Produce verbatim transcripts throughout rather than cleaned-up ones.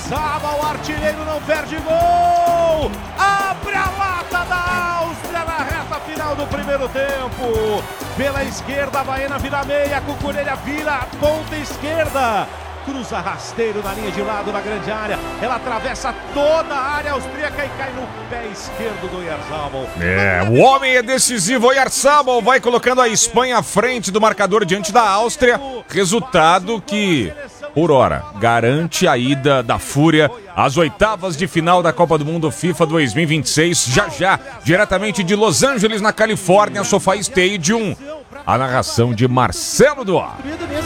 Oyarzabal, o artilheiro não perde gol. Abre a lata da Áustria na reta final do primeiro tempo. Pela esquerda, a Baena vira meia, Cucurella vira a ponta esquerda. Cruza rasteiro na linha de lado na grande área. Ela atravessa toda a área austríaca e cai no pé esquerdo do Oyarzabal. É, o homem é decisivo. Oyarzabal vai colocando a Espanha à frente do marcador diante da Áustria. Resultado que, por hora, garante a ida da Fúria às oitavas de final da Copa do Mundo FIFA dois mil e vinte e seis. Já já, diretamente de Los Angeles, na Califórnia, SoFi Stadium. A narração de Marcelo Duarte.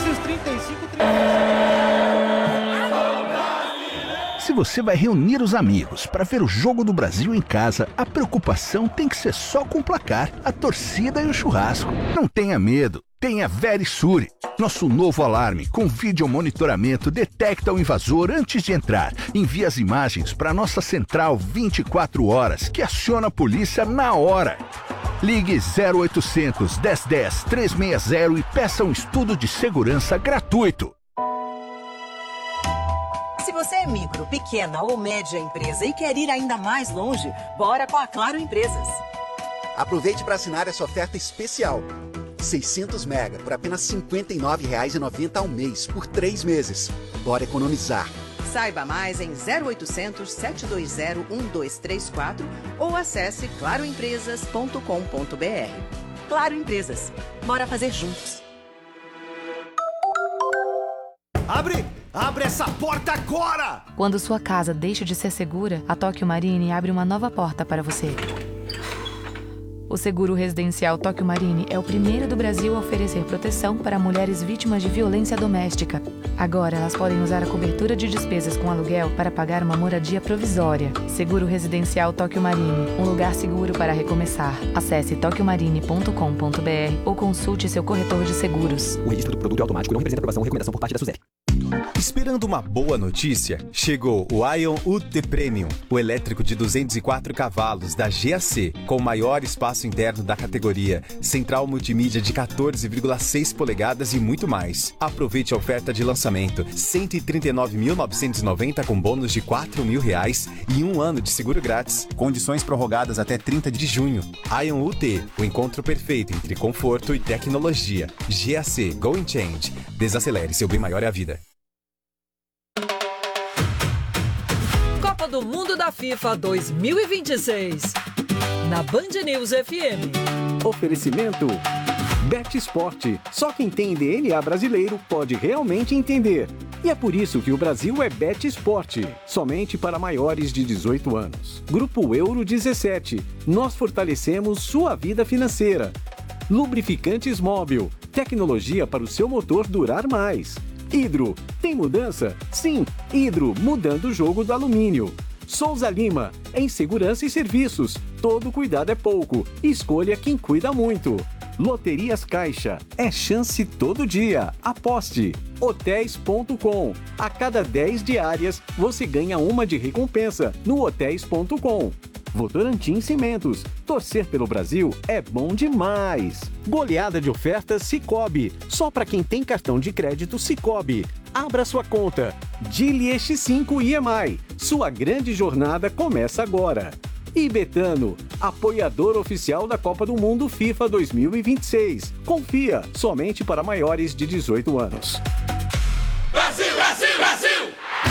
Se você vai reunir os amigos para ver o Jogo do Brasil em casa, a preocupação tem que ser só com o placar, a torcida e o churrasco. Não tenha medo, tenha Verisure. Nosso novo alarme com vídeo monitoramento detecta o invasor antes de entrar. Envia as imagens para nossa central vinte e quatro horas, que aciona a polícia na hora. Ligue zero oitocentos, dez dez, trezentos e sessenta e peça um estudo de segurança gratuito. Se você é micro, pequena ou média empresa e quer ir ainda mais longe, bora com a Claro Empresas. Aproveite para assinar essa oferta especial. seiscentos mega por apenas cinquenta e nove reais e noventa centavos ao mês, por três meses. Bora economizar. Saiba mais em zero oitocentos, sete dois zero, um dois três quatro ou acesse claro empresas ponto com ponto br. Claro Empresas. Bora fazer juntos. Abre! Abre essa porta agora! Quando sua casa deixa de ser segura, a Tóquio Marine abre uma nova porta para você. O seguro residencial Tóquio Marine é o primeiro do Brasil a oferecer proteção para mulheres vítimas de violência doméstica. Agora, elas podem usar a cobertura de despesas com aluguel para pagar uma moradia provisória. Seguro residencial Tóquio Marine, um lugar seguro para recomeçar. Acesse tóquio marine ponto com ponto br ou consulte seu corretor de seguros. O registro do produto é automático e não representa aprovação ou recomendação por parte da SUSEP. Esperando uma boa notícia? Chegou o Ion U T Premium, o elétrico de duzentos e quatro cavalos da G A C, com o maior espaço interno da categoria, central multimídia de quatorze vírgula seis polegadas e muito mais. Aproveite a oferta de lançamento, cento e trinta e nove mil novecentos e noventa com bônus de quatro mil reais e um ano de seguro grátis. Condições prorrogadas até trinta de junho. Ion U T, o encontro perfeito entre conforto e tecnologia. G A C Go and Change. Desacelere, seu bem maior é a vida. Copa do Mundo da FIFA dois mil e vinte e seis. Na Band News F M. Oferecimento Bet Sport. Só quem tem D N A brasileiro pode realmente entender. E é por isso que o Brasil é Bet Sport. Somente para maiores de dezoito anos. Grupo Euro dezessete. Nós fortalecemos sua vida financeira. Lubrificantes Móbil. Tecnologia para o seu motor durar mais. Hidro. Tem mudança? Sim. Hidro, mudando o jogo do alumínio. Souza Lima. Em segurança e serviços. Todo cuidado é pouco. Escolha quem cuida muito. Loterias Caixa. É chance todo dia. Aposte. hotéis ponto com. A cada dez diárias, você ganha uma de recompensa no hotéis ponto com. Votorantim Cimentos. Torcer pelo Brasil é bom demais. Goleada de ofertas Sicoob. Só para quem tem cartão de crédito Sicoob. Abra sua conta. Dili X cinco I M I. Sua grande jornada começa agora. E Betano, apoiador oficial da Copa do Mundo FIFA dois mil e vinte e seis. Confia, somente para maiores de dezoito anos. Brasil, Brasil, Brasil!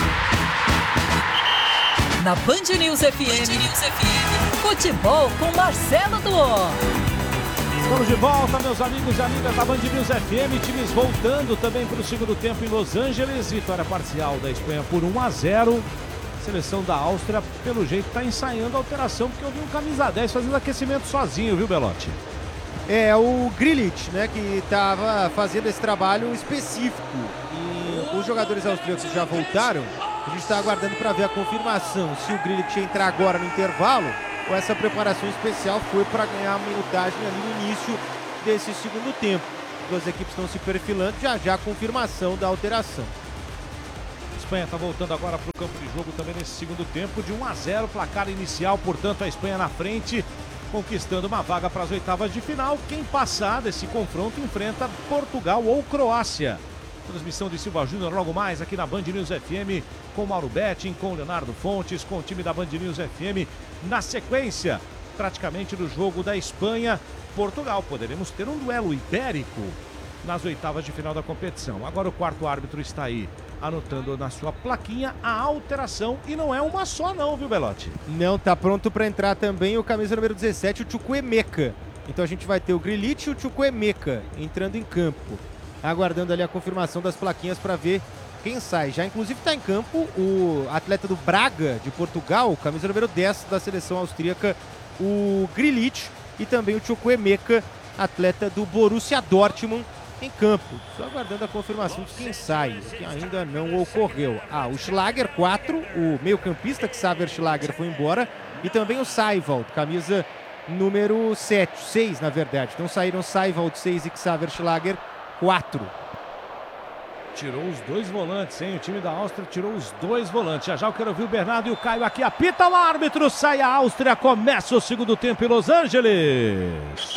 Na Band News F M, Band News F M. Futebol com Marcelo Duarte. Estamos de volta, meus amigos e amigas da Band News F M. Times voltando também para o segundo tempo em Los Angeles. Vitória parcial da Espanha por um a zero. Seleção da Áustria, pelo jeito, está ensaiando a alteração, porque eu vi um camisa dez fazendo aquecimento sozinho, viu, Belotti? É, o Grilic, né, que estava fazendo esse trabalho específico. E os jogadores austríacos já voltaram. A gente está aguardando para ver a confirmação se o Grilic entrar agora no intervalo ou essa preparação especial foi para ganhar a minutagem ali no início desse segundo tempo. As duas equipes estão se perfilando, já já a confirmação da alteração. A Espanha está voltando agora para o campo de jogo também nesse segundo tempo, de um a zero, placar inicial, portanto a Espanha na frente, conquistando uma vaga para as oitavas de final. Quem passar desse confronto enfrenta Portugal ou Croácia. Transmissão de Silva Júnior logo mais aqui na Band News F M, com Mauro Betting, com Leonardo Fontes, com o time da Band News F M. Na sequência, praticamente do jogo da Espanha-Portugal. Poderemos ter um duelo ibérico nas oitavas de final da competição. Agora o quarto árbitro está aí anotando na sua plaquinha a alteração, e não é uma só não, viu, Belotti? Não, tá pronto para entrar também o camisa número dezessete, o Chukwuemeka. Então a gente vai ter o Grealish e o Chukwuemeka entrando em campo, aguardando ali a confirmação das plaquinhas para ver quem sai. Já inclusive está em campo o atleta do Braga de Portugal, camisa número dez da seleção austríaca, o Grealish, e também o Chukwuemeka, atleta do Borussia Dortmund, em campo. Só aguardando a confirmação de quem sai, que ainda não ocorreu. Ah, o Schlager quatro, o meio-campista Xaver Schlager foi embora, e também o Seiwald, camisa número sete, seis na verdade. Então saíram Seiwald seis e Xaver Schlager quatro. Tirou os dois volantes, hein? O time da Áustria tirou os dois volantes. Já já eu quero ouvir o Bernardo e o Caio aqui. Apita o árbitro, sai a Áustria, começa o segundo tempo em Los Angeles.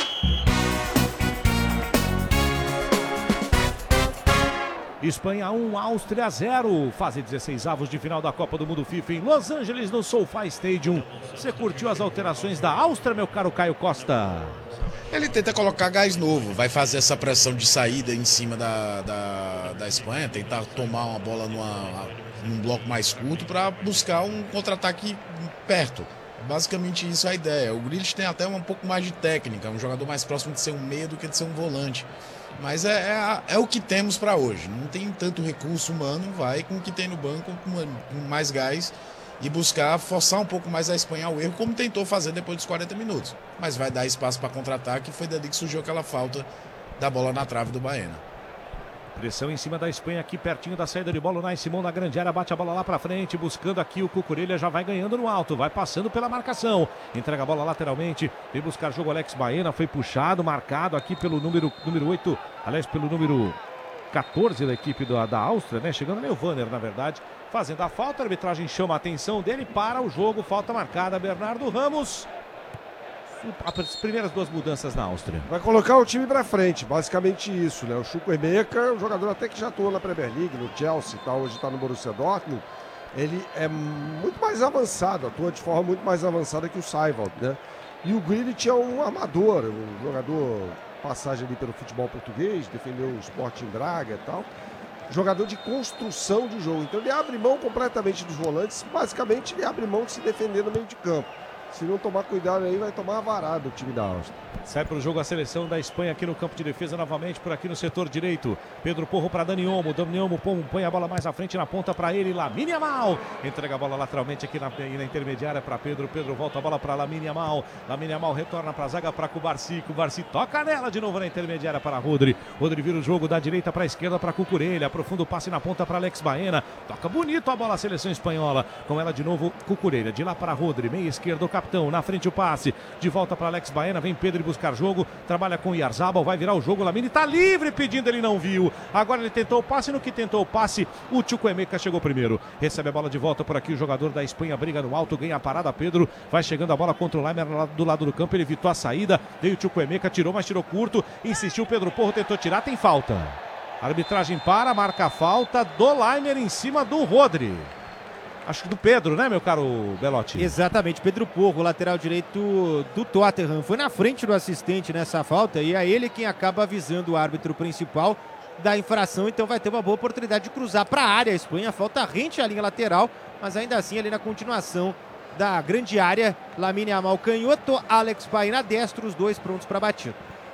Espanha um, Áustria zero. Fase dezesseis avos de final da Copa do Mundo FIFA em Los Angeles, no SoFi Stadium. Você curtiu as alterações da Áustria, meu caro Caio Costa? Ele tenta colocar gás novo, vai fazer essa pressão de saída em cima da, da, da Espanha, tentar tomar uma bola numa, num bloco mais curto para buscar um contra-ataque perto. Basicamente isso é a ideia. O Grealish tem até um pouco mais de técnica, um jogador mais próximo de ser um meia do que de ser um volante. Mas é, é, é o que temos para hoje. Não tem tanto recurso humano, vai com o que tem no banco, com, com mais gás, e buscar forçar um pouco mais a Espanha ao erro, como tentou fazer depois dos quarenta minutos. Mas vai dar espaço para contra-ataque, e foi dali que surgiu aquela falta da bola na trave do Baena. Pressão em cima da Espanha aqui, pertinho da saída de bola. O Nai Simão na grande área, bate a bola lá pra frente, buscando aqui o Cucurella, já vai ganhando no alto, vai passando pela marcação, entrega a bola lateralmente, vem buscar jogo Alex Baena, foi puxado, marcado aqui pelo número, número oito, aliás, pelo número quatorze da equipe da, da Áustria, né? Chegando ali o Vanner, na verdade, fazendo a falta, a arbitragem chama a atenção dele, para o jogo, falta marcada, Bernardo Ramos. As primeiras duas mudanças na Áustria. Vai colocar o time pra frente, basicamente isso, né? O Chukwuemeka, um jogador até que já atuou na Premier League, no Chelsea, tá? Hoje está no Borussia Dortmund. Ele é muito mais avançado, atua de forma muito mais avançada que o Seiwald, né? E o Grealish é um armador, um jogador, passagem ali pelo futebol português, defendeu o Sporting Braga e tal. Jogador de construção de jogo. Então ele abre mão completamente dos volantes, basicamente ele abre mão de se defender no meio de campo. Se não tomar cuidado aí, vai tomar a varada o time da Áustria. Sai para o jogo a seleção da Espanha aqui no campo de defesa, novamente por aqui no setor direito. Pedro Porro para Dani Olmo. Dani Olmo põe a bola mais à frente na ponta para ele. Lamine Yamal entrega a bola lateralmente aqui na, na intermediária para Pedro. Pedro volta a bola para Lamine Yamal. Lamine Yamal retorna para a zaga para Cubarsi. Cubarsi toca nela de novo na intermediária para Rodri. Rodri vira o jogo da direita para a esquerda para Cucurella. Aprofunda o passe na ponta para Alex Baena. Toca bonito a bola a seleção espanhola. Com ela de novo Cucurella. De lá para Rodri. Meia esquerda o capitão. Na frente o passe. De volta para Alex Baena. Vem Pedro buscar jogo. Trabalha com o Oyarzabal. Vai virar o jogo. Lamine está livre pedindo. Ele não viu. Agora ele tentou o passe. No que tentou o passe, o Chukwuemeka chegou primeiro. Recebe a bola de volta por aqui. O jogador da Espanha briga no alto. Ganha a parada. Pedro vai chegando a bola contra o Leimer do lado do campo. Ele evitou a saída. Veio o Chukwuemeka. Tirou, mas tirou curto. Insistiu. Pedro Porro tentou tirar. Tem falta. A arbitragem para. Marca a falta do Leimer em cima do Rodri. Acho que do Pedro, né, meu caro Belotti? Exatamente, Pedro Porro, lateral direito do Tottenham. Foi na frente do assistente nessa falta e é ele quem acaba avisando o árbitro principal da infração. Então vai ter uma boa oportunidade de cruzar para a área. A Espanha falta rente à linha lateral, mas ainda assim ali na continuação da grande área. Lamine Yamal canhoto, Alex Baena destro, os dois prontos para batida.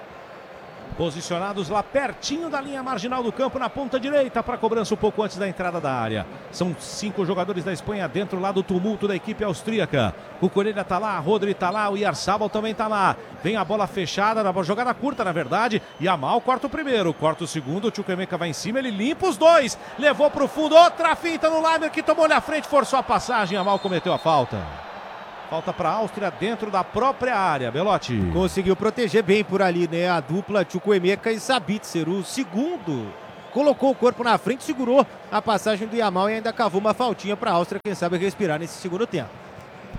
Posicionados lá pertinho da linha marginal do campo, na ponta direita, para cobrança um pouco antes da entrada da área. São cinco jogadores da Espanha dentro lá do tumulto da equipe austríaca. O Cucurella tá lá, Rodri tá lá, o Oyarzabal também tá lá. Vem a bola fechada, na jogada curta na verdade. Yamal corta o primeiro, corta o segundo, o Chukwuemeka vai em cima, ele limpa os dois. Levou pro fundo, outra finta no Leimer que tomou na frente, forçou a passagem, Yamal cometeu a falta. Falta para a Áustria dentro da própria área, Belotti. Conseguiu proteger bem por ali, né? A dupla Chukwuemeka e Sabitzer. O segundo colocou o corpo na frente, segurou a passagem do Yamal e ainda cavou uma faltinha para a Áustria, quem sabe respirar nesse segundo tempo.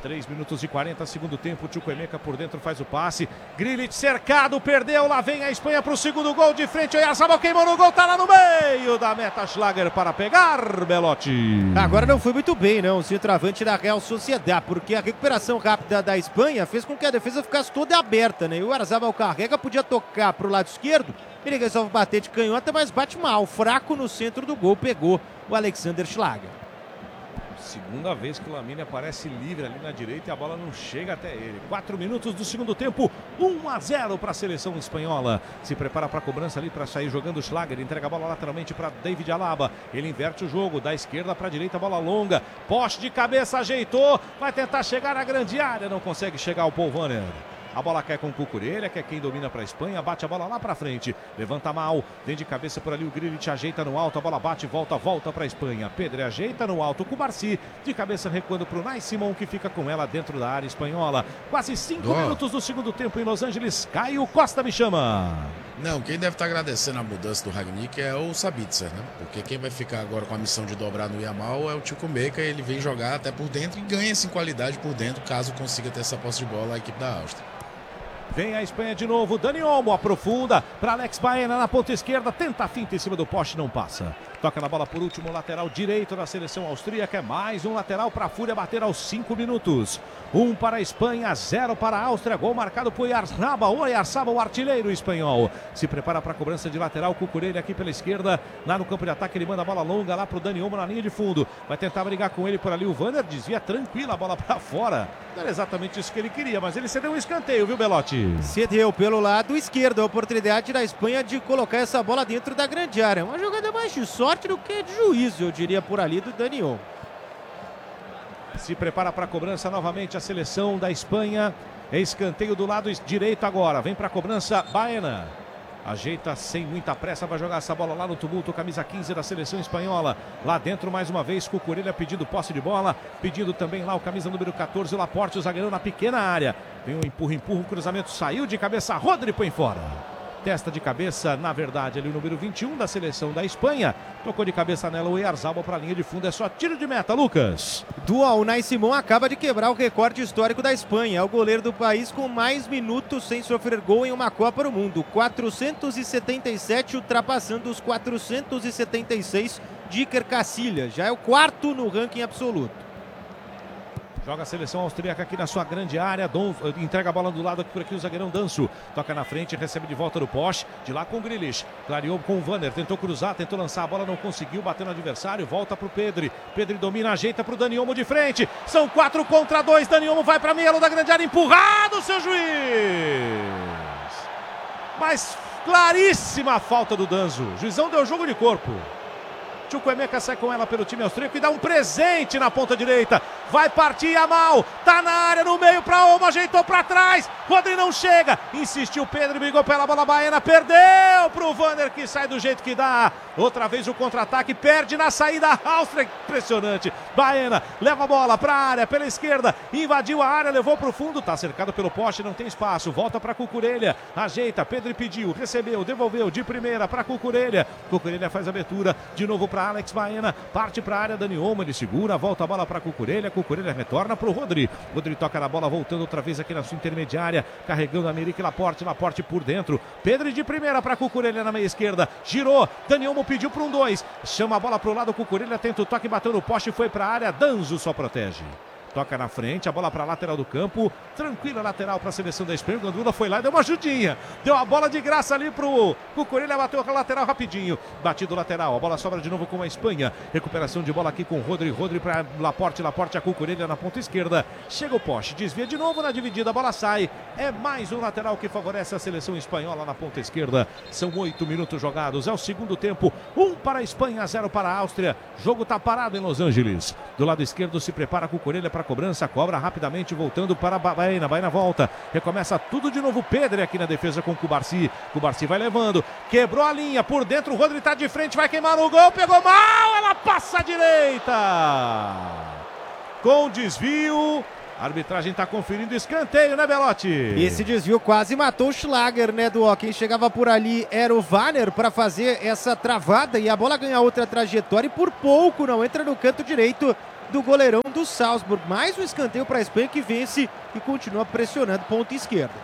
três minutos e quarenta, segundo tempo. Chukwuemeka por dentro faz o passe. Grilic cercado, perdeu. Lá vem a Espanha para o segundo gol de frente. Oyarzabal queimou no gol, tá lá no meio da meta. Schlager para pegar, Belotti. Agora não foi muito bem, não, o centroavante da Real Sociedad, porque a recuperação rápida da Espanha fez com que a defesa ficasse toda aberta, né? E o Oyarzabal carrega, podia tocar para o lado esquerdo. Ele resolve bater de canhota, mas bate mal. Fraco no centro do gol, pegou o Alexander Schlager. Segunda vez que o Lamine aparece livre ali na direita e a bola não chega até ele. Quatro minutos do segundo tempo, um a zero para a seleção espanhola. Se prepara para a cobrança ali para sair jogando o Schlager. Entrega a bola lateralmente para David Alaba. Ele inverte o jogo, da esquerda para a direita, bola longa. Poste de cabeça, ajeitou. Vai tentar chegar na grande área, não consegue chegar o Paul Wanner. A bola cai com o Cucurella, que é quem domina para a Espanha, bate a bola lá para frente, levanta mal, vem de cabeça por ali o Grilic, ajeita no alto, a bola bate, volta, volta para a Espanha. Pedri ajeita no alto, Cubarsí, de cabeça recuando para o Nai Simon, que fica com ela dentro da área espanhola. Quase cinco oh. minutos do segundo tempo em Los Angeles, Caio Costa me chama. Não, quem deve estar agradecendo a mudança do Rangnick é o Sabitzer, né? Porque quem vai ficar agora com a missão de dobrar no Yamal é o Chukwuemeka, ele vem jogar até por dentro e ganha-se em qualidade por dentro, caso consiga ter essa posse de bola a equipe da Áustria. Vem a Espanha de novo, Dani Olmo aprofunda para Alex Baena na ponta esquerda, tenta a finta em cima do poste, não passa. Toca na bola por último, lateral direito da seleção austríaca, é mais um lateral para a Fúria bater aos cinco minutos. Um para a Espanha, zero para a Áustria, gol marcado por Oyarzabal, Oyarzabal, o artilheiro espanhol. Se prepara para a cobrança de lateral, Cucurella aqui pela esquerda, lá no campo de ataque, ele manda a bola longa lá para o Dani Olmo na linha de fundo. Vai tentar brigar com ele por ali, o Wanner desvia tranquila a bola para fora. Não era exatamente isso que ele queria, mas ele cedeu um escanteio, viu, Belotti? Cedeu pelo lado esquerdo a oportunidade da Espanha de colocar essa bola dentro da grande área. Uma jogada mais de sorte do que de juízo, eu diria por ali, do Dani Olmo. Se prepara para a cobrança novamente a seleção da Espanha. É escanteio do lado direito agora. Vem para a cobrança Baena. Ajeita sem muita pressa, vai jogar essa bola lá no tumulto, camisa quinze da seleção espanhola. Lá dentro mais uma vez, Cucurella pedindo posse de bola, pedindo também lá o camisa número quatorze, o Laporte, o zagueirão na pequena área. Vem um empurra, empurra, o cruzamento saiu de cabeça, Rodri põe fora. Testa de cabeça, na verdade, ali o número vinte e um da seleção da Espanha. Tocou de cabeça nela o Oyarzabal para a linha de fundo. É só tiro de meta, Lucas. Dual, o Nai Simon acaba de quebrar o recorde histórico da Espanha. É o goleiro do país com mais minutos sem sofrer gol em uma Copa do Mundo. quatrocentos e setenta e sete, ultrapassando os quatrocentos e setenta e seis de Iker Casillas. Já é o quarto no ranking absoluto. Joga a seleção austríaca aqui na sua grande área. Dom, entrega a bola do lado aqui por aqui o zagueirão Danso. Toca na frente, recebe de volta do poste. De lá com o Grilic. Clareou com o Wanner. Tentou cruzar, tentou lançar a bola, não conseguiu. Bateu no adversário. Volta pro Pedri. Pedri domina, ajeita pro Dani Olmo de frente. São quatro contra dois. Dani Olmo vai pra meia da grande área. Empurrado, seu juiz. Mas claríssima a falta do Danso. O juizão deu jogo de corpo. Chukwuemeka sai com ela pelo time austríaco e dá um presente na ponta direita. Vai partir Yamal, tá na área, no meio para Olmo, ajeitou para trás. Rodri não chega, insistiu Pedro, brigou pela bola, Baena perdeu pro Wanner, que sai do jeito que dá. Outra vez o contra-ataque, perde na saída, Áustria, impressionante. Baena leva a bola para a área, pela esquerda, invadiu a área, levou pro fundo, tá cercado pelo poste, não tem espaço. Volta para Cucurella, ajeita, Pedro pediu, recebeu, devolveu de primeira para Cucurella. Cucurella faz a abertura, de novo para Alex Baena, parte para a área, Dani Olmo, ele segura, volta a bola para Cucurella, Cucurella retorna para o Rodri. Rodri toca na bola, voltando outra vez aqui na sua intermediária, carregando a Meric Laporte, Laporte por dentro. Pedro de primeira para Cucurella na meia esquerda, girou, Dani Olmo pediu para um dois, chama a bola para o lado, Cucurella tenta o toque, bateu no poste, foi para a área, Danso só protege. Toca na frente, a bola para a lateral do campo. Tranquila lateral para a seleção da Espanha. O Gandula foi lá e deu uma ajudinha. Deu a bola de graça ali pro Cucurella, bateu a lateral rapidinho. Batido lateral, a bola sobra de novo com a Espanha. Recuperação de bola aqui com o Rodri. Rodri para Laporte, Laporte a Cucurella na ponta esquerda. Chega o poste, desvia de novo na dividida, a bola sai. É mais um lateral que favorece a seleção espanhola na ponta esquerda. São oito minutos jogados. É o segundo tempo. Um para a Espanha, zero para a Áustria. Jogo tá parado em Los Angeles. Do lado esquerdo se prepara Cucurella para cobrança, cobra rapidamente, voltando para Baena, Baena volta, recomeça tudo de novo, Pedri aqui na defesa com Cubarsí, Cubarsí vai levando, quebrou a linha, por dentro o Rodri tá de frente, vai queimar no gol, pegou mal, ela passa à direita, com desvio, a arbitragem tá conferindo escanteio, né, Belotti? Esse desvio quase matou o Schlager, né, do quem chegava por ali era o Wanner para fazer essa travada e a bola ganha outra trajetória e por pouco não entra no canto direito do goleirão do Salzburg. Mais um escanteio para a Espanha, que vence e continua pressionando ponta esquerda.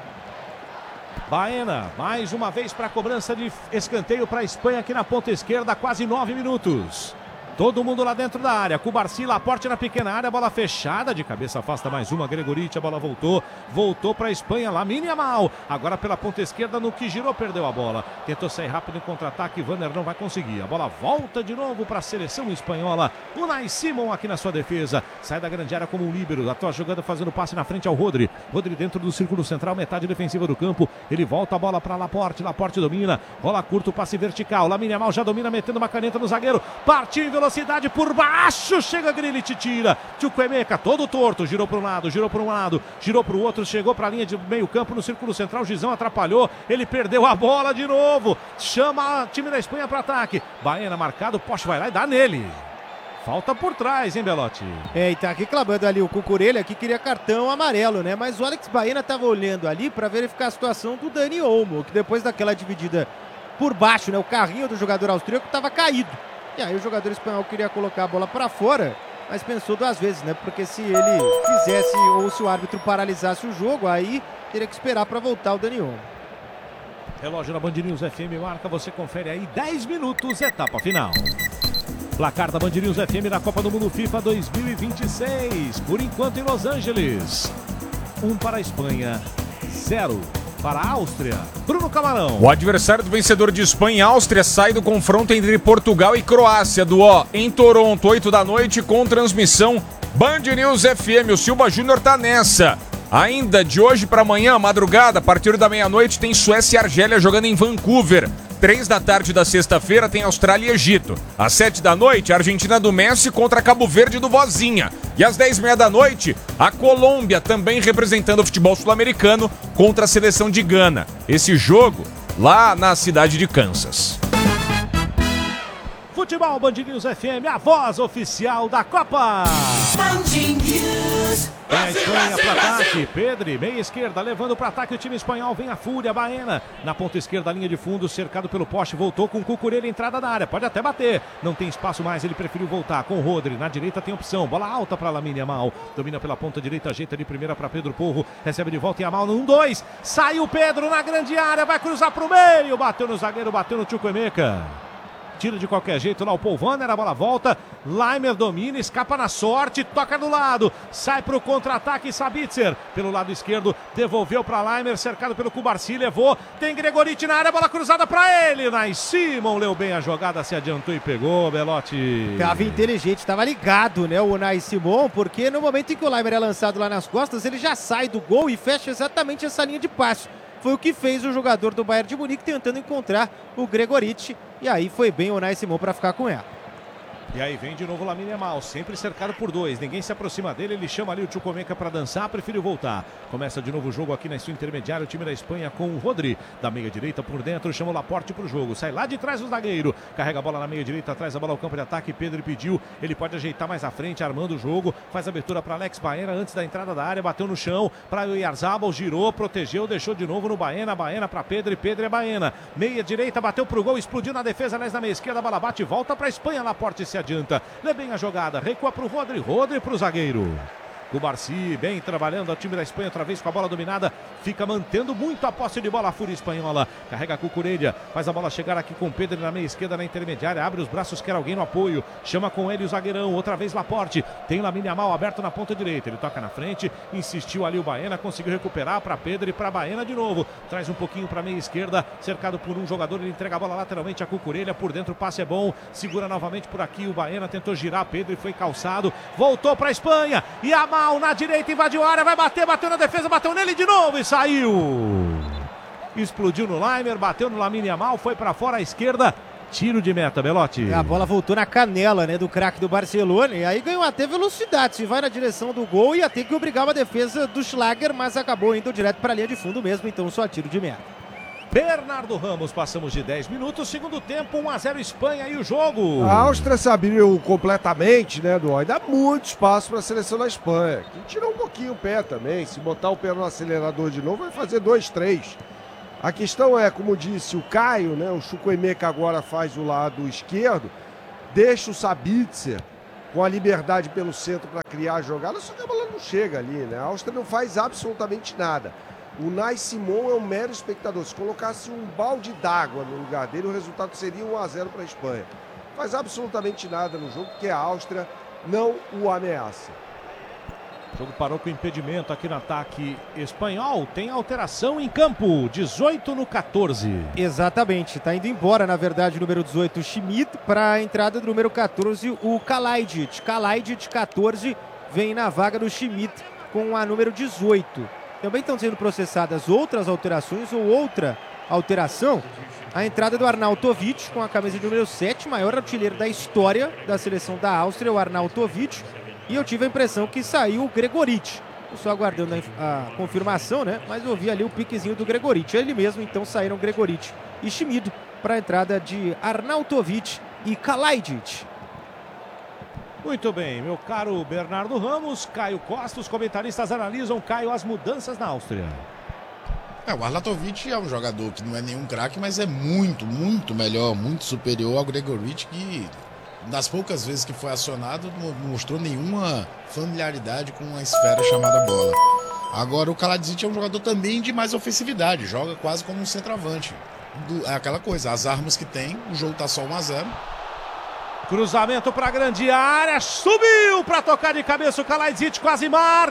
Baena, mais uma vez para a cobrança de escanteio para a Espanha aqui na ponta esquerda, quase nove minutos. Todo mundo lá dentro da área, Cubarsí, Laporte na pequena área, bola fechada, de cabeça afasta mais uma, Gregoriti, a bola voltou, voltou para a Espanha, Lamine Yamal, agora pela ponta esquerda, no que girou, perdeu a bola, tentou sair rápido em contra-ataque, Vanner não vai conseguir, a bola volta de novo para a seleção espanhola, Unai Simon aqui na sua defesa, sai da grande área como um líbero, a tua jogada fazendo passe na frente ao Rodri, Rodri dentro do círculo central, metade defensiva do campo, ele volta a bola para Laporte, Laporte domina, rola curto, passe vertical, Lamine Yamal já domina, metendo uma caneta no zagueiro, partiu velocidade por baixo, chega Grealish, tira, Chukwuemeka todo torto, girou para um lado, girou para um lado, girou para o outro, chegou para a linha de meio campo no círculo central, Gizão atrapalhou, ele perdeu a bola de novo, chama o time da Espanha para ataque, Baena marcado, Poche vai lá e dá nele. Falta por trás, hein, Belotti? É, e tá reclamando ali o Cucurella, que queria cartão amarelo, né? Mas o Alex Baena tava olhando ali para verificar a situação do Dani Olmo, que depois daquela dividida por baixo, né? O carrinho do jogador austríaco tava caído. E aí o jogador espanhol queria colocar a bola para fora, mas pensou duas vezes, né? Porque se ele fizesse ou se o árbitro paralisasse o jogo, aí teria que esperar para voltar o Dani Olmo. Relógio na Band News F M marca, você confere aí, dez minutos, etapa final. Placar da Band News F M na Copa do Mundo FIFA dois mil e vinte e seis. Por enquanto em Los Angeles. Um para a Espanha, zero para a Áustria. Bruno Camarão. O adversário do vencedor de Espanha e Áustria sai do confronto entre Portugal e Croácia, do ó em Toronto, oito da noite, com transmissão Band News F M. O Silva Júnior tá nessa. Ainda de hoje para amanhã, madrugada, a partir da meia-noite, tem Suécia e Argélia jogando em Vancouver. Três da tarde da sexta-feira tem Austrália e Egito. Às sete da noite, a Argentina do Messi contra Cabo Verde do Vozinha. E às dez e meia da noite, a Colômbia, também representando o futebol sul-americano, contra a seleção de Gana. Esse jogo lá na cidade de Kansas. Futebol Band News F M, a voz oficial da Copa. Band News. É a Espanha para ataque, Pedri, meia esquerda, levando para ataque o time espanhol, vem a Fúria, Baena, na ponta esquerda, linha de fundo, cercado pelo poste, voltou com o Cucurella, entrada da área, pode até bater, não tem espaço mais, ele preferiu voltar com o Rodri, na direita tem opção, bola alta para Lamine Yamal, domina pela ponta direita, ajeita de primeira para Pedro Porro, recebe de volta Yamal no um dois, saiu Pedro na grande área, vai cruzar para o meio, bateu no zagueiro, bateu no Chukwuemeka. Tira de qualquer jeito lá o Paul Vanner, a bola volta, Laimer domina, escapa na sorte, toca do lado, sai para o contra-ataque, Sabitzer, pelo lado esquerdo, devolveu para Laimer, cercado pelo Cubarsí, levou, tem Gregoriti na área, bola cruzada para ele, Unai Simon leu bem a jogada, se adiantou e pegou, Belotti. Tava inteligente, tava ligado, né, o Unai Simon, porque no momento em que o Laimer é lançado lá nas costas, ele já sai do gol e fecha exatamente essa linha de passe. Foi o que fez o jogador do Bayern de Munique tentando encontrar o Gregoriti. E aí foi bem o Unai Simon para ficar com ela. E aí vem de novo o Lamine Yamal, sempre cercado por dois, ninguém se aproxima dele, ele chama ali o Chukwuemeka para dançar, prefere voltar. Começa de novo o jogo aqui na sua intermediária, o time da Espanha com o Rodri, da meia direita por dentro, chama o Laporte para o jogo, sai lá de trás o zagueiro, carrega a bola na meia direita, traz a bola ao campo de ataque, Pedro pediu, ele pode ajeitar mais à frente, armando o jogo, faz a abertura para Alex Baena antes da entrada da área, bateu no chão, para o Oyarzabal, girou, protegeu, deixou de novo no Baena, Baena para Pedro, Pedro é Baena, meia direita, bateu pro gol, explodiu na defesa, aliás na meia esquerda, a bola bate e volta para a Espanha, Laporte se adianta, lê bem a jogada, recua para o Rodri, Rodri para o zagueiro. Cubarsí, bem trabalhando, o time da Espanha outra vez com a bola dominada, fica mantendo muito a posse de bola, a Fúria espanhola, carrega a Cucurella, faz a bola chegar aqui com Pedro na meia esquerda, na intermediária, abre os braços, quer alguém no apoio, chama com ele o zagueirão, outra vez Laporte, tem o Lamine Yamal aberto na ponta direita, ele toca na frente, insistiu ali o Baena, conseguiu recuperar para Pedro e para Baena de novo, traz um pouquinho para a meia esquerda, cercado por um jogador, ele entrega a bola lateralmente a Cucurella, por dentro o passe é bom, segura novamente por aqui o Baena, tentou girar, Pedro e foi calçado, voltou para a Espanha, e a na direita, invadiu a área, vai bater, bateu na defesa, bateu nele de novo e saiu. Explodiu no Laimer, bateu no Lamine Yamal, foi para fora à esquerda, tiro de meta, Belotti. A bola voltou na canela, né, do craque do Barcelona, e aí ganhou até velocidade, se vai na direção do gol, ia ter que obrigar uma defesa do Schlager, mas acabou indo direto para a linha de fundo mesmo, então só tiro de meta. Bernardo Ramos, passamos de dez minutos, segundo tempo, um a zero Espanha e o jogo. A Áustria se abriu completamente, né, Duói? Dá muito espaço para a seleção da Espanha, que tirou um pouquinho o pé também, se botar o pé no acelerador de novo, vai fazer dois, três. A questão é, como disse o Caio, né, o Chukwuemeka agora faz o lado esquerdo, deixa o Sabitzer com a liberdade pelo centro para criar a jogada, só que a bola não chega ali, né? A Áustria não faz absolutamente nada. O Unai Simon é um mero espectador. Se colocasse um balde d'água no lugar dele, o resultado seria um a zero para a Espanha. Não faz absolutamente nada no jogo, porque a Áustria não o ameaça. O jogo parou com impedimento aqui no ataque espanhol. Tem alteração em campo. dezoito no quatorze. Exatamente. Está indo embora, na verdade, o número dezoito, o Schmidt, para a entrada do número quatorze, o Kalajdzic. Kalajdzic, quatorze, vem na vaga do Schmidt com a número dezoito. Também estão sendo processadas outras alterações ou outra alteração. A entrada do Arnautovic com a camisa de número sete, maior artilheiro da história da seleção da Áustria, o Arnautovic. E eu tive a impressão que saiu o Gregoric. Eu só aguardando a, a confirmação, né? Mas eu vi ali o piquezinho do Gregoric. Ele mesmo, então, saíram Gregoric e Schmidt para a entrada de Arnautovic e Kalajdzic. Muito bem, meu caro Bernardo Ramos, Caio Costa, os comentaristas analisam, Caio, as mudanças na Áustria. É, o Arnautovic é um jogador que não é nenhum craque, mas é muito, muito melhor, muito superior ao Gregoric, que das poucas vezes que foi acionado não mostrou nenhuma familiaridade com a esfera chamada bola. Agora o Kalajdzic é um jogador também de mais ofensividade, joga quase como um centroavante. É aquela coisa, as armas que tem, o jogo tá só um a zero. Cruzamento para a grande área, subiu para tocar de cabeça o Kalajdzic, quase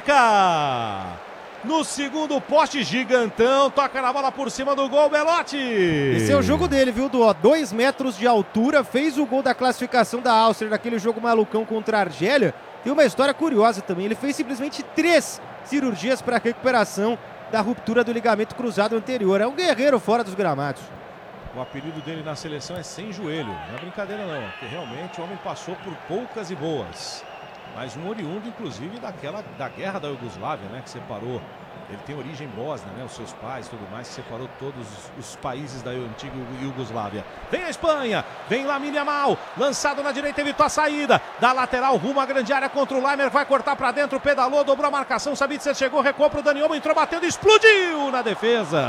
marca. No segundo poste, gigantão, toca na bola por cima do gol, Belotti. Esse é o jogo dele, viu, Duó? Dois metros de altura, fez o gol da classificação da Áustria, daquele jogo malucão contra a Argélia. Tem uma história curiosa também, ele fez simplesmente três cirurgias para recuperação da ruptura do ligamento cruzado anterior. É um guerreiro fora dos gramados. O apelido dele na seleção é Sem Joelho, não é brincadeira não, porque realmente o homem passou por poucas e boas. Mas um oriundo, inclusive, daquela, da guerra da Iugoslávia, né, que separou, ele tem origem bósnia, né, os seus pais e tudo mais, que separou todos os países da antiga Iugoslávia. Vem a Espanha, vem Lamine Yamal, lançado na direita, evitou a saída, da lateral rumo à grande área contra o Leimer, vai cortar para dentro, pedalou, dobrou a marcação, Sabitzer chegou, recuou para o Dani Olmo, entrou batendo, explodiu na defesa.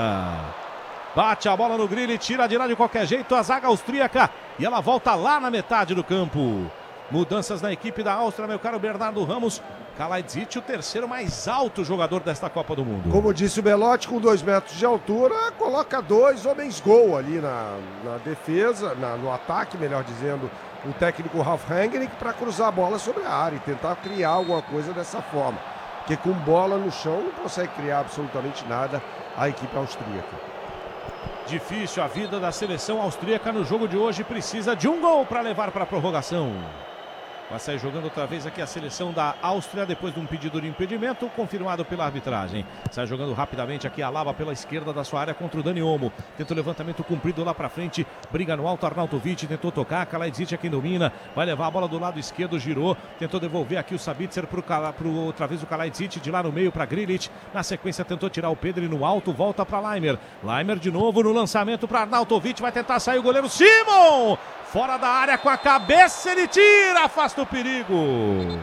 Bate a bola no Grilli, tira de lá de qualquer jeito a zaga austríaca e ela volta lá na metade do campo. Mudanças na equipe da Áustria, meu caro Bernardo Ramos. Kalajdzic, o terceiro mais alto jogador desta Copa do Mundo. Como disse o Belotti, com dois metros de altura, coloca dois homens gol ali na, na defesa, na, no ataque, melhor dizendo, o técnico Ralf Rangnick, para cruzar a bola sobre a área e tentar criar alguma coisa dessa forma. Porque com bola no chão não consegue criar absolutamente nada a equipe austríaca. Difícil a vida da seleção austríaca no jogo de hoje, precisa de um gol para levar para a prorrogação. Vai sair jogando outra vez aqui a seleção da Áustria, depois de um pedido de impedimento, confirmado pela arbitragem. Sai jogando rapidamente aqui a Alaba pela esquerda da sua área contra o Dani Olmo. Tenta o levantamento comprido lá para frente, briga no alto, Arnautovic tentou tocar, Kalajdzic é quem domina, vai levar a bola do lado esquerdo, girou, tentou devolver aqui o Sabitzer para outra vez o Kalajdzic, de lá no meio para Grilic, na sequência tentou tirar o Pedri no alto, volta para Leimer. Leimer de novo no lançamento para Arnautovic, vai tentar sair o goleiro Simon! Fora da área com a cabeça, ele tira, afasta o perigo.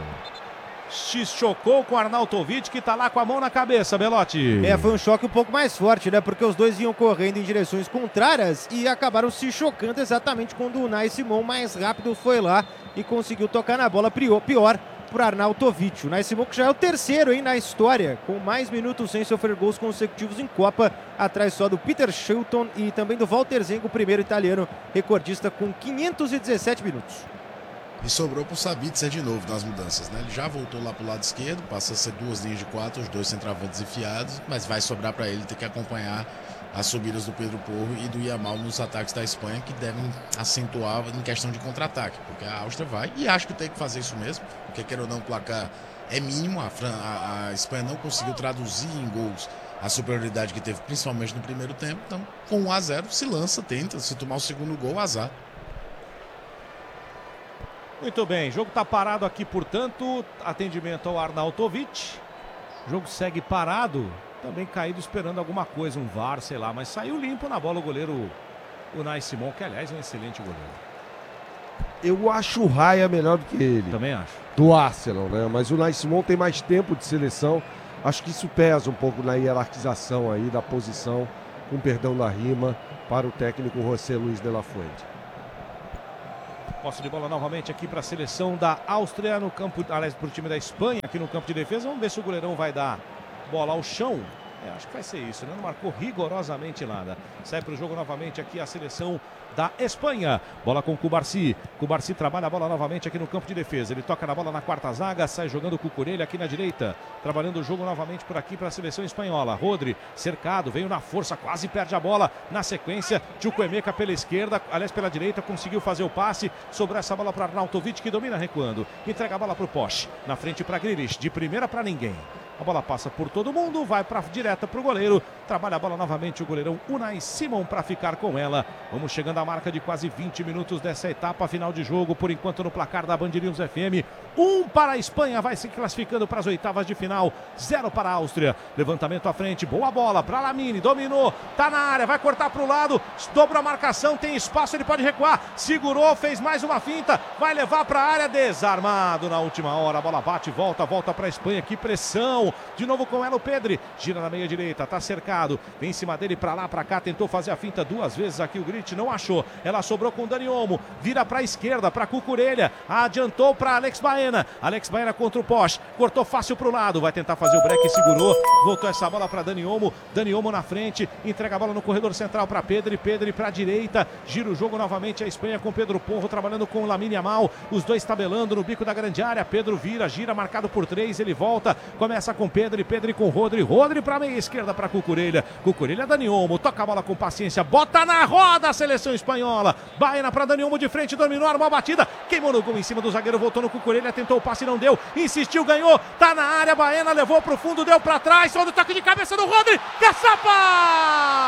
Se chocou com o Arnautovic, que tá lá com a mão na cabeça, Belotti. É, foi um choque um pouco mais forte, né? Porque os dois iam correndo em direções contrárias e acabaram se chocando exatamente quando o Unai Simon, mais rápido, foi lá e conseguiu tocar na bola pior para Arnautovic. O Unai Simon, que já é o terceiro, hein, na história, com mais minutos sem sofrer gols consecutivos em Copa, atrás só do Peter Shilton e também do Walter Zengo, o primeiro italiano recordista com quinhentos e dezessete minutos. E sobrou para o Sabitzer de novo nas mudanças, né? Ele já voltou lá para o lado esquerdo, passa a ser duas linhas de quatro, os dois centroavantes enfiados, mas vai sobrar para ele ter que acompanhar as subidas do Pedro Porro e do Yamal nos ataques da Espanha, que devem acentuar em questão de contra-ataque, porque a Áustria vai, e acho que tem que fazer isso mesmo, porque quer ou não, o placar é mínimo, a, Fran a, a Espanha não conseguiu traduzir em gols a superioridade que teve, principalmente no primeiro tempo, então com um a zero se lança, tenta, se tomar o segundo gol, azar. Muito bem, o jogo está parado aqui, portanto, atendimento ao Arnautovic, o jogo segue parado, também caído esperando alguma coisa, um V A R, sei lá, mas saiu limpo na bola o goleiro Unai Simon, que aliás é um excelente goleiro. Eu acho o Raya melhor do que ele. Também acho. Do Arsenal, né? Mas o Unai Simon tem mais tempo de seleção, acho que isso pesa um pouco na hierarquização aí da posição, com perdão da rima, para o técnico José Luis de la Fuente. Posse de bola novamente aqui para a seleção da Áustria no campo, aliás, para o time da Espanha aqui no campo de defesa. Vamos ver se o goleirão vai dar bola ao chão. É, acho que vai ser isso, né? Não marcou rigorosamente nada. Sai para o jogo novamente aqui a seleção da Espanha. Bola com o Cubarsi. Cubarsi trabalha a bola novamente aqui no campo de defesa. Ele toca na bola na quarta zaga, sai jogando com o Cucurella aqui na direita. Trabalhando o jogo novamente por aqui para a seleção espanhola. Rodri, cercado, veio na força, quase perde a bola. Na sequência, Chukwuemeka pela esquerda, aliás pela direita, conseguiu fazer o passe. Sobrou essa bola para Arnautovic, que domina recuando. Entrega a bola para o Posch. Na frente para Grealish, de primeira para ninguém. A bola passa por todo mundo, vai pra, direta para o goleiro. Trabalha a bola novamente o goleirão Unai Simon para ficar com ela. Vamos chegando à marca de quase vinte minutos dessa etapa final de jogo. Por enquanto no placar da Band News F M. Um para a Espanha, vai se classificando para as oitavas de final. Zero para a Áustria. Levantamento à frente, boa bola para Lamine, dominou, tá na área, vai cortar para o lado. Dobrou a marcação, tem espaço, ele pode recuar. Segurou, fez mais uma finta, vai levar para a área, desarmado na última hora. A bola bate, volta, volta para a Espanha, que pressão. De novo com ela o Pedri, gira na meia direita, tá cercado, vem em cima dele pra lá, pra cá, tentou fazer a finta duas vezes aqui o Grealish, não achou, ela sobrou com o Dani Olmo, vira pra esquerda, pra Cucurella, adiantou pra Alex Baena, Alex Baena contra o Posch, cortou fácil pro lado, vai tentar fazer o break, segurou, voltou essa bola pra Dani Olmo, Dani Olmo na frente, entrega a bola no corredor central pra Pedri, Pedri pra direita, gira o jogo novamente a Espanha com Pedro Porro, trabalhando com o Lamine Yamal, os dois tabelando no bico da grande área, Pedro vira, gira, marcado por três, ele volta, começa com Pedri, Pedri com Rodri, Rodri pra meia esquerda pra Cucurella, Cucurella Dani Olmo, toca a bola com paciência, bota na roda a seleção espanhola, Baena pra Dani Olmo de frente, dominou, armou a batida, queimou no gol em cima do zagueiro, voltou no Cucurella, tentou o passe, não deu, insistiu, ganhou, tá na área, Baena levou pro fundo, deu pra trás, olha o toque de cabeça do Rodri, Caçapa!